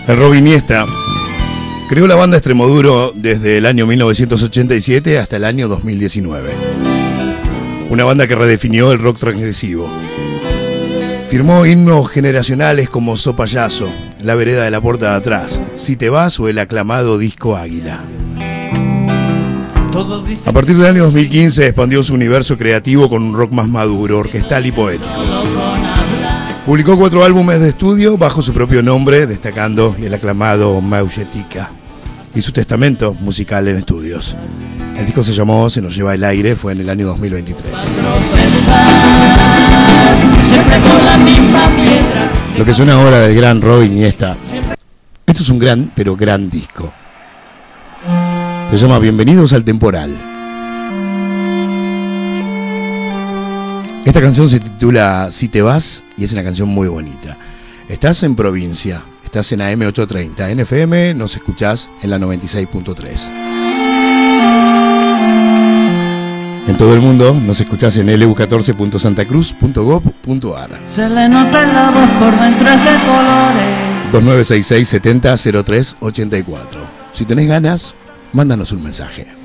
El Rob Iniesta creó la banda Extremoduro desde el año 1987 hasta el año 2019. Una banda que redefinió el rock transgresivo. Firmó himnos generacionales como So Payaso, La vereda de la puerta de atrás, Si te vas o el aclamado disco Águila. A partir del año 2015 expandió su universo creativo con un rock más maduro, orquestal y poético. Publicó 4 álbumes de estudio bajo su propio nombre, destacando el aclamado Maujetica y su testamento musical en estudios. El disco se llamó Se nos lleva el aire, fue en el año 2023. Lo que suena ahora del gran Rob Iniesta. Esto es un gran, pero gran disco. Se llama Bienvenidos al Temporal. Esta canción se titula Si te vas y es una canción muy bonita. Estás en provincia, estás en AM 830, en FM nos escuchás en la 96.3. En todo el mundo nos escuchás en lu14.santacruz.gov.ar. Se le nota en la voz, por dentro es de colores. 2966 70 03 84. Si tenés ganas, mándanos un mensaje.